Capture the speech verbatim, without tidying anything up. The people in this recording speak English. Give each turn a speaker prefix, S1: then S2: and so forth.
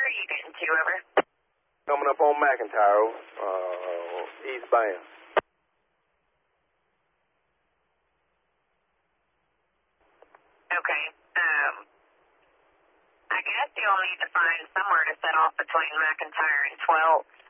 S1: are you getting to, over?
S2: Coming up on McIntyre, uh, eastbound.
S1: Okay. Um, I guess you'll need to find somewhere to set off between McIntyre and twelfth.